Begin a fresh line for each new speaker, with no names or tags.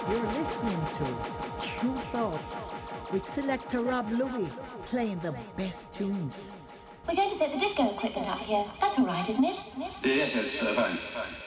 You're listening to True Thoughts with selector Rob Louie playing the best tunes.
We're going to set the disco equipment up here. That's all right, isn't it?
Yes, fine.